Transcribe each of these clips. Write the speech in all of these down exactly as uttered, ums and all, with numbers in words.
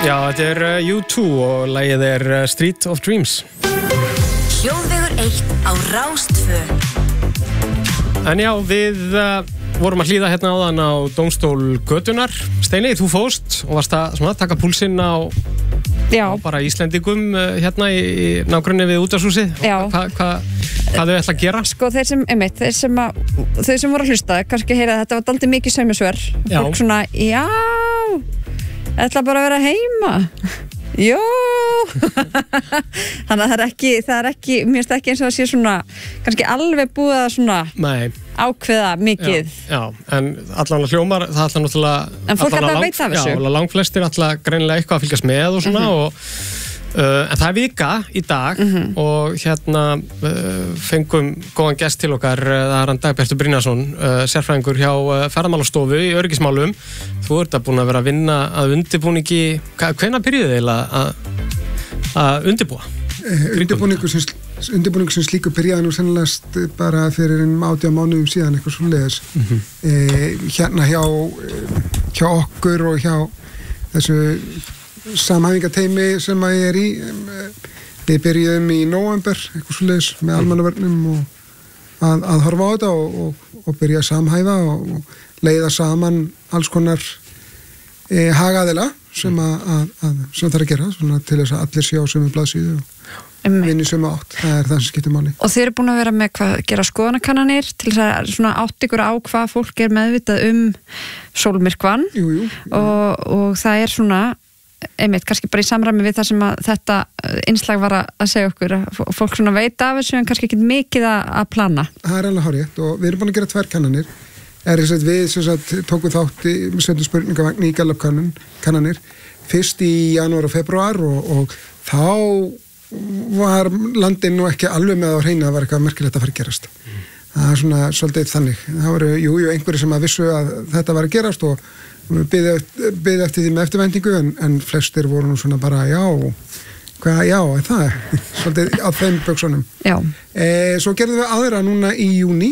Já, þetta er uh, U two og lagið er uh, Street of Dreams. Hljóðvegur eitt á Rás tvö. En já, við uh, vorum að hlýða hérna áðan á Dómstól Götunar. Steini, þú fórst og varst að svona, taka púlsinn á, á bara Íslendingum uh, hérna í, í nágrunni við útvarpshúsið. Hvað hva, hva, hva þau ætla að gera? Sko, þeir sem, einmitt, þeir sem, að, þeir sem voru að hlusta, kannski heyra að þetta var dálítið mikið saumasvör. Fólk svona, já, ætla bara að vera heima. Jó. Þannig að það er ekki, það er ekki, mér finnst ekki eins og það sé svona, kannski alveg búið að svona Nei. ákveða mikið. Já, já, en allan hljómar, það ætla náttúrulega... En fólk ætla að veita af þessu. Já, langflestir ætla greinilega eitthvað að fylgjast með og svona mm-hmm. og Uh, en það er vika í dag mm-hmm. og hérna uh, fengum góðan gest til okkar, uh, það er hann Dagbjartur Brynjarsson, uh, sérfræðingur hjá uh, ferðamálastofu í öryggismálum. Þú ert að búin að vera að vinna að undirbúningi, hvenær byrjuðu þið eiginlega að undirbúa? Uh, undirbúningur sem, undirbúningur sem slíku byrjaði nú sennilegt bara fyrir um átján mánuðum síðan, eitthvað svoleiðis. Mm-hmm. uh, hérna hjá, hjá okkur og hjá þessu samhæfingateymi sem að ég er í. Við byrjuðum í nóvember eitthvað svoleiðis með almannavörnum og að, að horfa á þetta og, og, og byrja að samhæfa og, og leiða saman alls konar e, hagaðila sem að, að, að sem þarf að gera svona, til þess að allir sé á sömu blaðsíðu og vinni sömu átt. Það er það sem skiptir máli. Og þið eru búin að vera með hvað, gera skoðanakannanir til þess að svona átt ykkur á hvað fólk er meðvitað um sólmyrkvann og, og það er svona einmitt, kannski bara í samræmi við það sem að þetta innslag var að segja okkur að fólk svona veit af þessu en kannski ekki mikið að plana. Það er alveg hárrétt og við erum búin að gera tvær kannanir. Er þess að við sem sagt, tókum þátt í setjum spurningavagn í Gallup-kannanir fyrst í janúar og februar og, og þá var landin nú ekki alveg með á hreinu að það var eitthvað merkilegt að fara að gerast. Mm. Það er svona svolítið þannig. Það voru jú, jú, einhverju sem að vissu að þetta var að gerast og Byði, byði eftir því með eftirvæntingu en, en flestir voru nú svona bara já, hvað, já, það er svolítið á þeim böksunum. Já. E, svo gerðum við aðra núna í júní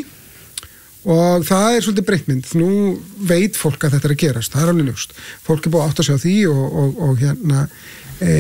og það er svolítið breytmynd. Nú veit fólk að þetta er að gerast, það er alveg ljóst. Fólk er búið að átta sig á því og, og, og hérna, e,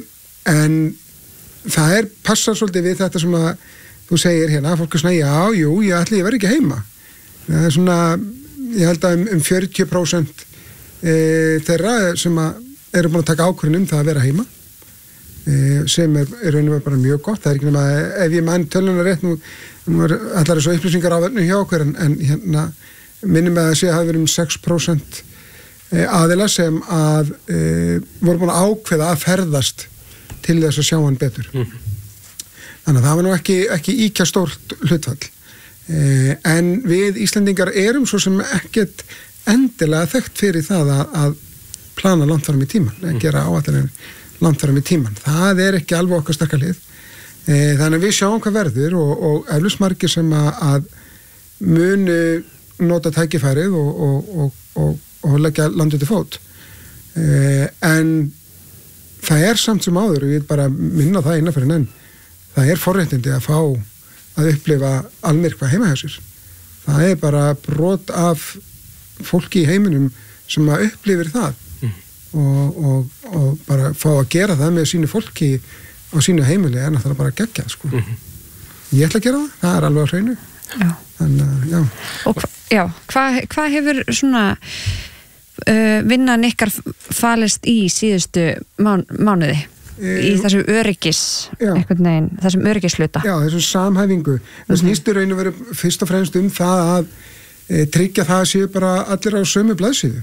en það er, passar svolítið við þetta sem að þú segir hérna, fólk er svona, já, jú, ég ætli ég verð ekki heima. Það er svona, ég held að um, um fjörutíu prósent E, þeirra sem að eru búin að taka ákvörðun um það að vera heima e, sem er, er raun og veru bara mjög gott. Það er ekki nema ef ég mann töluna rétt nú, nú er allar þessu upplýsingar á verðinu hjá okkur en, en hérna minnum að það sé að það verið um sex prósent e, aðila sem að e, voru búin að ákveða að ferðast til þess að sjá hann betur. Mm-hmm. Þannig að það var nú ekki, ekki íkja stórt hlutfall e, en við Íslendingar erum svo sem ekkert endilega þekkt fyrir það að, að plana langt fram í tíman, að gera áætlanir langt fram í tíman. Það er ekki alveg okkar sterka hlið. E, þannig að við sjáum hvað verður og, og eflaust margir sem að, að munu nota tækifærið og, og, og, og, og leggja landið til fót. E, en það er samt sem áður, og ég vil bara minna það eina fyrir enn, það er forréttindi að fá að upplifa almyrkva heima hjá sér. Það er bara brot af fólki í heiminum sem að upplifir það mm. og, og, og bara fá að gera það með sínu fólki á sínu heimili er náttúrulega bara geggjað sko. Mm-hmm. Ég ætla að gera það, það er alveg á hreinu. Já. En, uh, já. Og hva, já, hvað hva hefur svona uh, vinnan ykkar falist í síðustu mán, mánuði e, í þessum öryggis einhvern veginn, þessum öryggisluta? Já, þessum samhæfingu. Mm-hmm. Það snýstu raun og veru fyrst og fremst um það að E, tryggja það að séu bara allir á sömu blaðsíðu.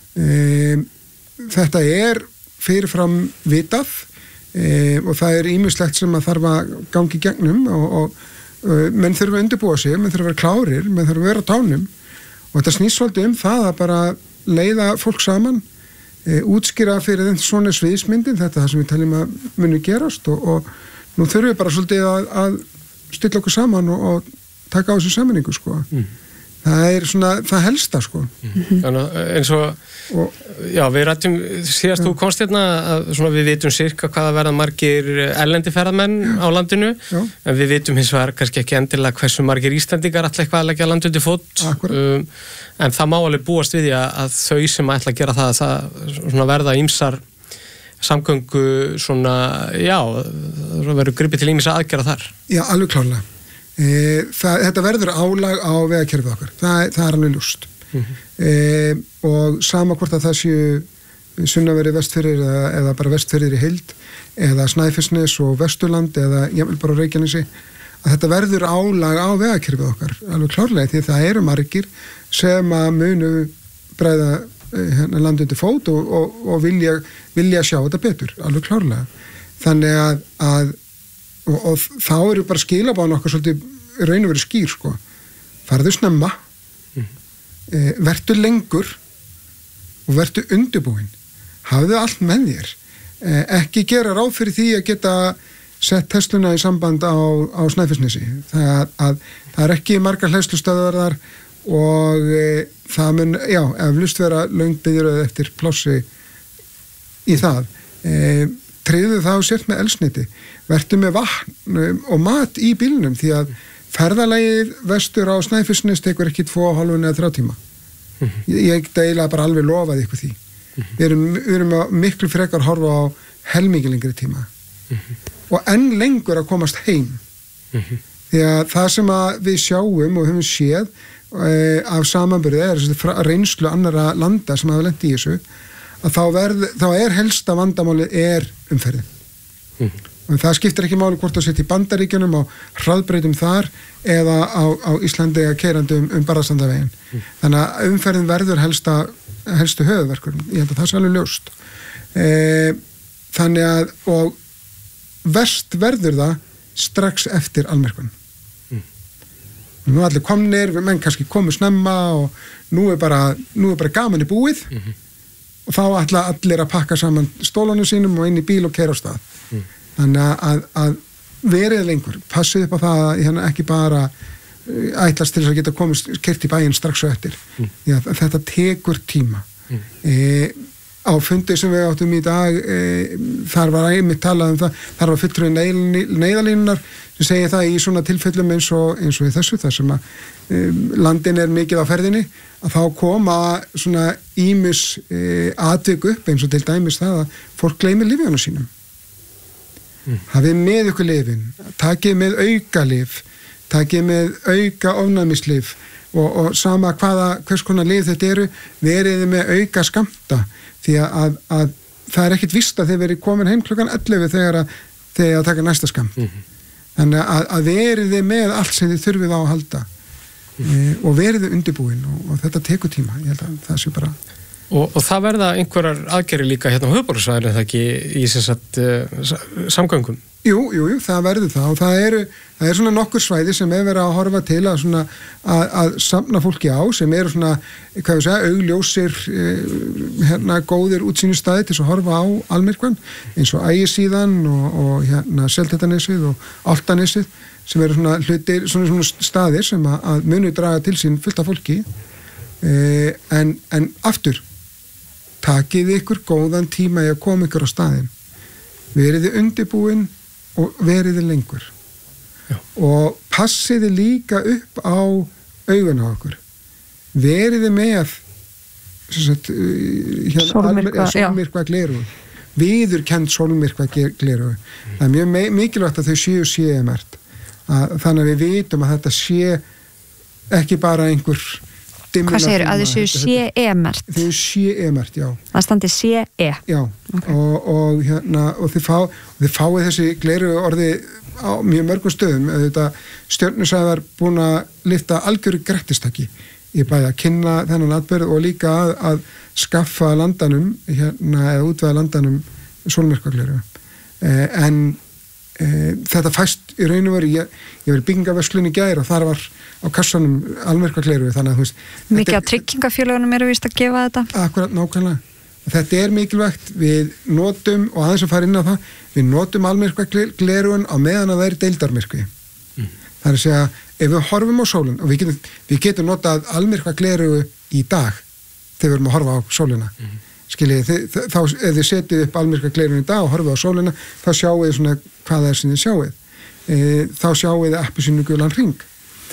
E, þetta er fyrirfram vitað e, og það er ýmislegt sem að þarf að gangi gegnum og, og, og menn þurfa að undirbúa sig, menn þurfa að vera klárir, menn þurfa að vera á tánum og þetta snýst svolítið um það að bara leiða fólk saman, e, útskýra fyrir þeim svona sviðsmyndin, þetta er það sem við teljum að muni gerast og, og nú þurfum við bara svolítið að, að stilla okkur saman og, og taka á þessu sammenningu sko. Mm. Það er svona, það helsta sko. Mm-hmm. Þannig eins og, og já, við rættum, síðast þú komst hérna að svona við vitum sirka hvaða verða margir erlendi ferðamenn á landinu, já. En við vitum hins vegar kannski ekki endilega hversu margir Íslendingar ætla eitthvað að leggja land undir fót, um, en það má alveg búast við því að, að þau sem ætla að gera það, það svona verða ýmsar samgöngu svona, já, það verður gripið til ýmissa aðgerða þar. Já, alveg klárlega. E, það, þetta verður álag á vegakerfið okkar. Það, það er alveg ljóst. Mm-hmm. E, og sama hvort að það séu Sunnaveri Vestfirðir eða, eða bara Vestfirðir í heild eða Snæfellsnes og Vesturland eða jafnvel bara Reykjanesi, að þetta verður álag á vegakerfið okkar. Alveg klárlega, því það eru margir sem að munu bregða hérna landi undir fót og, og, og vilja, vilja sjá þetta betur, alveg klárlega. Þannig að, að og, og þá eru bara skilabáðan okkar svolítið raun og verið skýr, sko. Farðu snemma, mm. e, vertu lengur og vertu undirbúin. Hafðu allt með þér. E, ekki gera ráð fyrir því að geta sett Tesluna í samband á, á Snæfellsnesi. Það, að, að, það er ekki margar hleðslustöðvar þar og e, það mun, já, eflust vera löng biðröð eftir plássi í það. E, tryggðu það á sért með eldsneyti. Vertu með vatn og mat í bílnum því að ferðalagið vestur á Snæfellsnes tekur ekki tvo og hálfun eða þrjá tíma. Mm-hmm. Ég, ég deila bara alveg lofaði ykkur því. Mm-hmm. Við erum, við erum að miklu frekar horfa á helmingi lengri tíma. Mm-hmm. Og enn lengur að komast heim. Mm-hmm. Því að það sem að við sjáum og höfum séð af samanburði er reynslu annara landa sem hafa lent í þessu, að þá, verð, þá er helsta vandamálið er umferðin. Mm-hmm. Og það skiptir ekki máli hvort að setja í Bandaríkjunum á hraðbreytum þar eða á, á Íslandi að keyrandi um, um Barðastrandarveginn. Mm. Þannig að umferðin verður helsta, helstu höfuðverkur. Ég held að það sé alveg ljóst. E, þannig að, og verst verður það strax eftir almyrkvann. Nú er allir komnir, menn kannski komu snemma og nú er bara, nú er bara gaman í búið mm-hmm. og þá ætla allir að pakka saman stólunum sínum og inn í bíl og keyra á stað. Mm. Þannig að, að verið lengur, passið upp á það að hérna, ekki bara ætlast til þess að geta komið keyrt í bæinn strax og eftir. Mm. Já, þetta tekur tíma. Mm. E, á fundi sem við áttum í dag, e, þar var einmitt talað um það, þar var fulltrúi neyðalínunar sem segir það í svona tilfellum eins og, eins og í þessu, þar sem að um, landin er mikið á ferðinni, að þá koma svona ýmis e, atvik upp eins og til dæmis það að fólk gleymir lyfjunum sínum. Mm. Hafið með ykkur lyfin, takið með auka lyf, takið með auka ofnæmislyf og, og sama hvaða, hvers konar lyf þetta eru, verið með auka skammta því að, að, að það er ekkit víst að þið verið komin heim klukkan ellefu þegar að, þegar að taka næsta skamt. Mm-hmm. Þannig að, að verið þið með allt sem þið þurfið á að halda mm. e, og verið þið undirbúin og, og þetta tekur tíma, ég held að það sé bara Og, og það verða einhverjar aðgerðir líka hérna á höfuðborgarsvæðinu, er það ekki í sem sagt uh, samgöngum? Jú, jú, jú, það verður það og það eru, það er svona nokkur svæði sem er verið að horfa til að svona að, að samna fólki á sem eru svona, hvað við segja, augljósir eh, hérna góðir útsýnistæði til að horfa á almyrkvann eins og Ægisíðan og, og hérna Seltjarnarnesið og Álftanesið sem eru svona hlutir, svona, svona staðir sem að, að munu draga til sín fullt af fólki eh, en, en aftur takið ykkur góðan tíma í að koma ykkur á staðinn, veriði undirbúin og veriði lengur. Já. Og passiði líka upp á augun á okkur. Veriði með sagt, hérna, sólmyrkva, sólmyrkva gleru. Viðurkennd sólmyrkva gleru. Mm. Það er mjög mikilvægt að þau séu séumert. Þannig að við vitum að þetta sé ekki bara einhver Hvað segir að þessu sé-e-mert? Þau sé-e-mert, já. Það standi sé-e? Já, okay. og, og, hérna, og þið, fá, þið fáið þessi gleru orði á mjög mörgum stöðum. Stjörnusæðar búin að lyfta algjöru grættistaki í bæði að kynna þennan atburð og líka að, að skaffa landanum, hérna, eða útvæða landanum sólmyrkvagleru. Eh, en eh, þetta fæst í raun og veru, ég, ég verið byggingaverslun í gær og þar var á kassanum almyrkvagleru, þannig að þú veist mikið af tryggingafélögunum eru víst að gefa þetta akkurat, nákvæmlega þetta er mikilvægt, við notum og aðeins að fara inn á það, við notum almyrkvaglerun á meðan að það er deildarmyrkvi mm. það er að segja, ef við horfum á sólun og við getum, við getum notað almyrkvagleru í dag þegar við erum að horfa á sóluna mm. skiljið, þið, þá ef þið setið upp almyrkvaglerun í dag og horfið á sóluna þá sjáu þið svona hvað það er sem þið sjáuð e, þá sjáu þið appelsínu gulan hring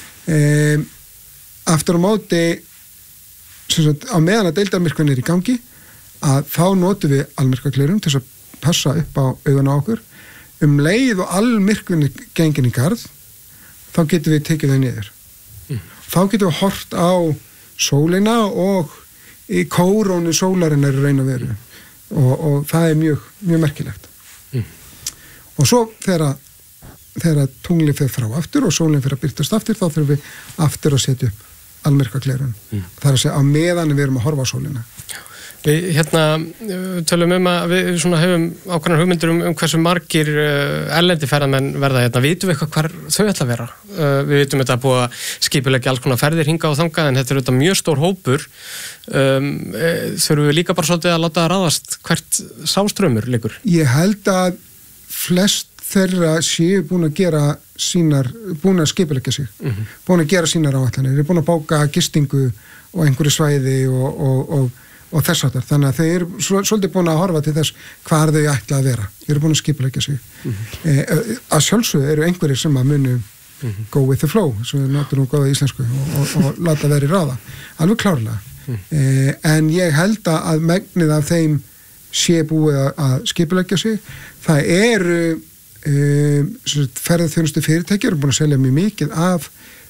Um, aftur á móti sagt, á meðan að deildarmyrkvan er í gangi að þá notum við almyrkvaglerun til að passa upp á augun á okkur um leið og allmyrkvinni gengin í garð þá getum við tekið þau niður mm. þá getum við hort á sólina og í kórónu sólarinnar í raun og veru og, og það er mjög, mjög merkilegt mm. og svo þegar þegar tunglið fer frá aftur og sólinn fer að byrtast aftur þá þurfum við aftur að setja upp almyrkvaglerun mm. það er að segja á meðan við erum að horfa á sólina. Við hérna tölum um að við svona hefum ákveðnar hugmyndir um, um hversu margir uh, erlendi ferðamenn verða hérna, vitum við eitthvað hvar þau ætla að vera uh, við vitum þetta að búa skipuleggja alls konar ferðir hinga og þangað en þetta er þetta mjög stór hópur um, e, þurfum við líka bara svolítið að láta það ráðast hvert sáströmmur liggur? Ég held að flest þeirra séu búin að gera sínar, búin að skipuleggja sig mm-hmm. búin að gera sínar áætlanir, er búin að bóka gistingu og einhverju svæði og, og, og, og þess aftar, þannig að þeir eru svolítið búin að horfa til þess hvar þau ætla að vera, þeir eru búin að skipuleggja sig mm-hmm. e, að sjálfsögðu eru einhverjir sem að munu mm-hmm. go with the flow, sem við notum nú góða íslensku og, og, og láta vera í ráða alveg klárlega, mm-hmm. e, en ég held að megnið af þeim sé búið að, að skipuleggja sig, það eru Um, ferðarþjónustu fyrirtæki eru búin að selja mjög mikið af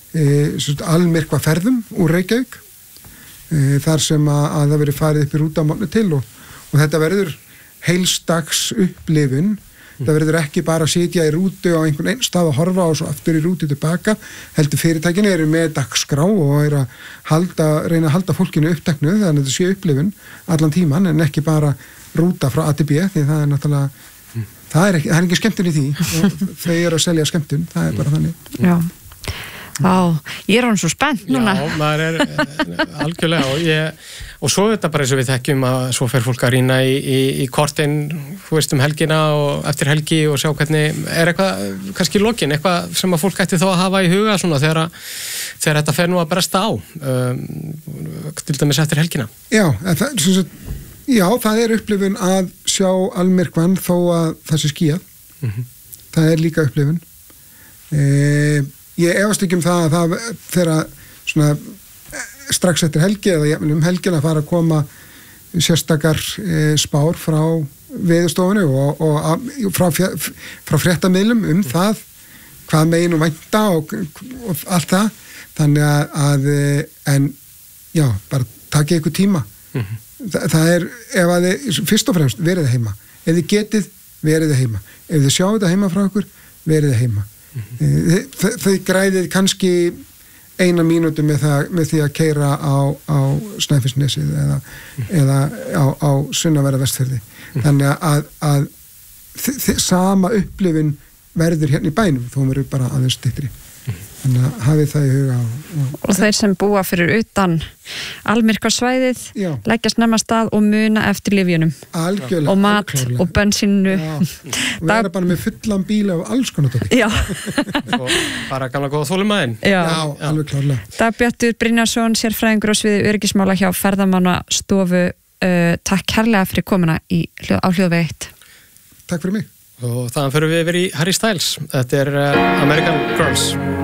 um, almyrkva ferðum úr Reykjavík um, þar sem að, að það verið farið upp í rútamálni til og, og þetta verður heilsdags upplifun mm. það verður ekki bara að sitja í rútu á einhvern einn stað og horfa og svo aftur í rútu tilbaka, heldur fyrirtækinu eru með dagskrá og eru að halda, reyna að halda fólkinu uppteknu þannig að þetta sé upplifun allan tíman en ekki bara rúta frá A til B því það er náttúrulega Það er, ekki, það er ekki skemmtun í því og þau eru að selja skemmtun, það er bara þannig. Já, Á, ég er hann svo spennt núna. Já, maður er algjörlega og, ég, og svo þetta bara eins og við þekkjum að svo fer fólk að rýna í, í, í kortin, þú veist um helgina og eftir helgi og sjá hvernig, er eitthvað, kannski lokin, eitthvað sem að fólk ætti þá að hafa í huga svona þegar, þegar þetta fer nú að bresta á, um, til dæmis eftir helgina. Já, það, sagt, já, það er upplifun að sjá almyrkvann þó að það sé skýjað. Mm-hmm. Það er líka upplifun. E, ég efast ekki um það að það þegar svona strax eftir helgi eða um helgin að fara að koma sérstakar e, spár frá veðurstofunu og, og að, frá, frá fréttamiðlum um það hvað megin og vænta og, og allt það. Þannig að, að en já, bara takið ykkur tíma. Mm-hmm. Þa, það er, ef að þið, fyrst og fremst verið heima. Ef þið getið, verið heima. Ef þið sjáu þetta heima frá ykkur, verið heima. Mm-hmm. Þau, þau græðið kannski eina mínútu með, það, með því að keyra á, á Snæfellsnesið eða, mm-hmm. eða á, á Sunnaverða Vestfirði. Mm-hmm. Þannig að, að þ, þ, sama upplifun verður hérna í bænum, þó verður bara aðeins styttri. Þannig að hafið það í huga og, og, og þeir sem búa fyrir utan almyrkvasvæðið leggjast nefna stað og muna eftir lyfjunum algjörlega, og mat algjörlega. Og bensínu og vera bara með fullan bíla og alls konar tóki og bara gamla góða þolumæðin já, já, alveg klárlega. Dagbjartur Brynjarsson, sérfræðingur á sviði öryggismála hjá Ferðamannastofu, uh, takk kærlega fyrir komuna í, á Hljóðveg eitt. Takk fyrir mig. Og þannig fyrir við yfir í Harry Styles. Þetta er uh, American Girls.